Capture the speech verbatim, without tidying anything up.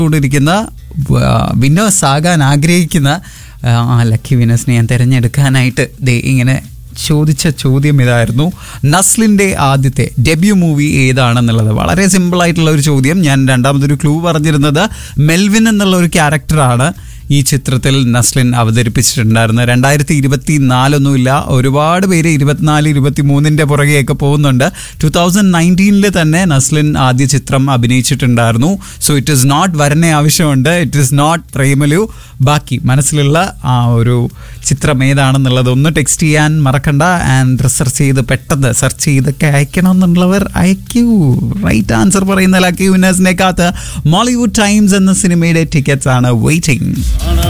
ിരിക്കുന്ന winners ആകാൻ ആഗ്രഹിക്കുന്ന ആ ലക്കി വിന്നേഴ്സിനെ ഞാൻ തിരഞ്ഞെടുക്കാനായിട്ട് ദേ ഇങ്ങനെ ചോദിച്ച ചോദ്യം ഇതായിരുന്നു. നസ്ലിൻ്റെ ആദ്യത്തെ ഡെബ്യൂ മൂവി ഏതാണെന്നുള്ളത് വളരെ സിമ്പിളായിട്ടുള്ള ഒരു ചോദ്യം. ഞാൻ രണ്ടാമതൊരു ക്ലൂ പറഞ്ഞിരുന്നത് മെൽവിൻ എന്നുള്ള ഒരു ക്യാരക്ടറാണ് ഈ ചിത്രത്തിൽ നസ്ലിൻ അവതരിപ്പിച്ചിട്ടുണ്ടായിരുന്നത്. രണ്ടായിരത്തി ഇരുപത്തി നാലൊന്നുമില്ല, ഒരുപാട് പേര് ഇരുപത്തിനാല് ഇരുപത്തി മൂന്നിൻ്റെ പുറകെയൊക്കെ പോകുന്നുണ്ട്. ടു തൗസൻഡ് നയൻറ്റീനിൽ തന്നെ നസ്ലിൻ ആദ്യ ചിത്രം അഭിനയിച്ചിട്ടുണ്ടായിരുന്നു. സോ ഇറ്റ് ഈസ് നോട്ട് വരനെ ആവശ്യമുണ്ട്, ഇറ്റ് ഈസ് നോട്ട് പ്രേമലു. ബാക്കി മനസ്സിലുള്ള ആ ഒരു ചിത്രം ഏതാണെന്നുള്ളത് ഒന്ന് ടെക്സ്റ്റ് ചെയ്യാൻ മറക്കണ്ട. ആൻഡ് റിസർച്ച് ചെയ്ത് പെട്ടെന്ന് സെർച്ച് ചെയ്തൊക്കെ അയക്കണം എന്നുള്ളവർ അയക്കൂ. റൈറ്റ് ആൻസർ പറയുന്ന ലക്കി വിന്നേഴ്സിനെ കാത്ത് മോളിവുഡ് ടൈംസ് എന്ന സിനിമയുടെ ടിക്കറ്റ്സ് ആണ് വെയിറ്റിംഗ്.